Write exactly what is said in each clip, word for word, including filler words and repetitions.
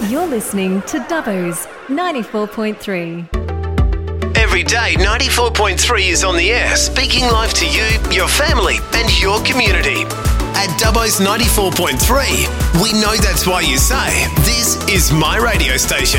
You're listening to Dubbo's ninety-four point three. Every day, ninety-four point three is on the air, speaking live to you, your family, and your community. At Dubbo's ninety-four point three, we know that's why you say, this is my radio station.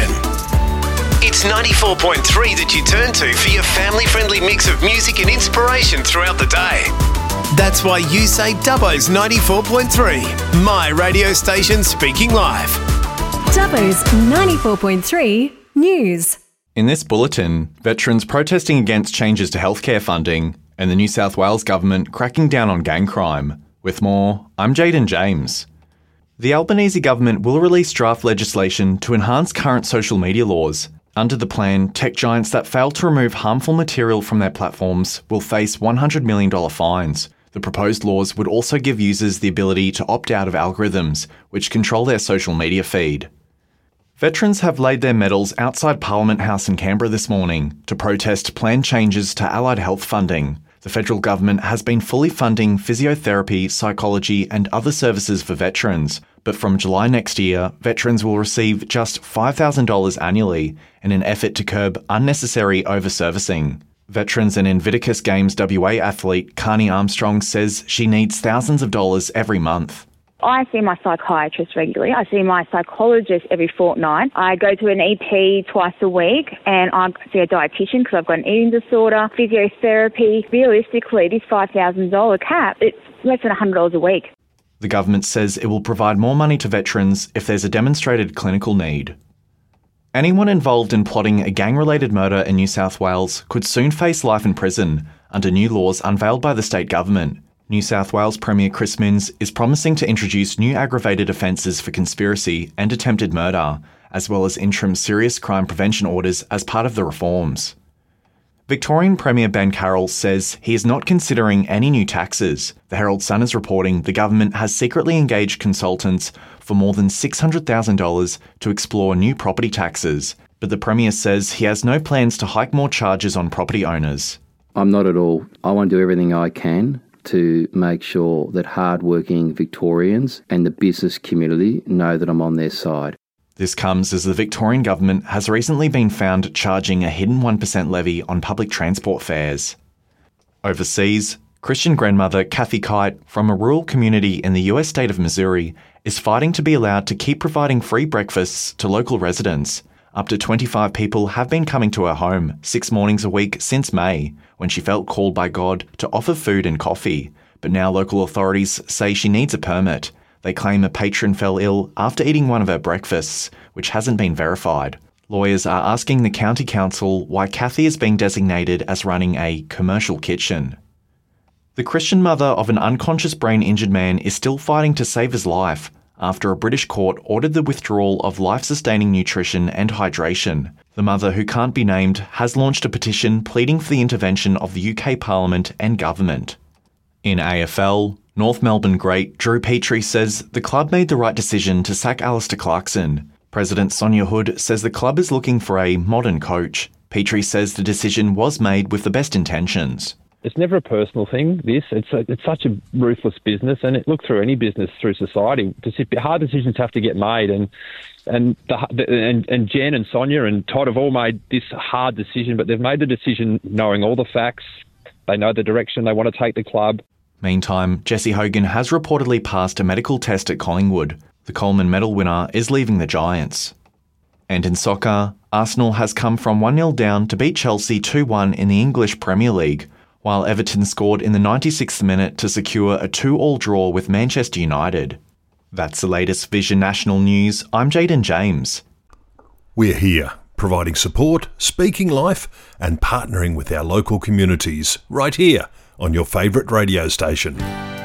It's ninety-four point three that you turn to for your family-friendly mix of music and inspiration throughout the day. That's why you say Dubbo's ninety-four point three, my radio station speaking live. Dubbo's ninety-four point three News. In this bulletin, veterans protesting against changes to healthcare funding and the New South Wales government cracking down on gang crime. With more, I'm Jaden James. The Albanese government will release draft legislation to enhance current social media laws. Under the plan, tech giants that fail to remove harmful material from their platforms will face one hundred million dollars fines. The proposed laws would also give users the ability to opt out of algorithms, which control their social media feed. Veterans have laid their medals outside Parliament House in Canberra this morning to protest planned changes to allied health funding. The federal government has been fully funding physiotherapy, psychology and other services for veterans, but from July next year, veterans will receive just five thousand dollars annually in an effort to curb unnecessary over-servicing. Veterans and Invictus Games W A athlete Carney Armstrong says she needs thousands of dollars every month. I see my psychiatrist regularly. I see my psychologist every fortnight. I go to an E P twice a week, and I see a dietitian because I've got an eating disorder, physiotherapy. Realistically, this five thousand dollars cap, it's less than one hundred dollars a week. The government says it will provide more money to veterans if there's a demonstrated clinical need. Anyone involved in plotting a gang-related murder in New South Wales could soon face life in prison under new laws unveiled by the state government. New South Wales Premier Chris Minns is promising to introduce new aggravated offences for conspiracy and attempted murder, as well as interim serious crime prevention orders as part of the reforms. Victorian Premier Ben Carroll says he is not considering any new taxes. The Herald Sun is reporting the government has secretly engaged consultants for more than six hundred thousand dollars to explore new property taxes, but the Premier says he has no plans to hike more charges on property owners. I'm not at all. I want to do everything I can to make sure that hard-working Victorians and the business community know that I'm on their side. This comes as the Victorian government has recently been found charging a hidden one percent levy on public transport fares. Overseas, Christian grandmother Kathy Kite from a rural community in the U S state of Missouri is fighting to be allowed to keep providing free breakfasts to local residents. Up to twenty-five people have been coming to her home six mornings a week since May, when she felt called by God to offer food and coffee. But now local authorities say she needs a permit. They claim a patron fell ill after eating one of her breakfasts, which hasn't been verified. Lawyers are asking the county council why Kathy is being designated as running a commercial kitchen. The Christian mother of an unconscious brain-injured man is still fighting to save his life after a British court ordered the withdrawal of life-sustaining nutrition and hydration. The mother, who can't be named, has launched a petition pleading for the intervention of the U K Parliament and government. In A F L, North Melbourne great Drew Petrie says the club made the right decision to sack Alistair Clarkson. President Sonia Hood says the club is looking for a modern coach. Petrie says the decision was made with the best intentions. It's never a personal thing, this. It's a, it's such a ruthless business, and it look through any business through society. Hard decisions have to get made, and and the, and, and Jen and Sonia and Todd have all made this hard decision, but they've made the decision knowing all the facts. They know the direction they want to take the club. Meantime, Jesse Hogan has reportedly passed a medical test at Collingwood. The Coleman medal winner is leaving the Giants. And in soccer, Arsenal has come from one nil down to beat Chelsea two one in the English Premier League, while Everton scored in the ninety-sixth minute to secure a two all draw with Manchester United. That's the latest Vision National News. I'm Jaden James. We're here, providing support, speaking life, and partnering with our local communities, right here on your favourite radio station.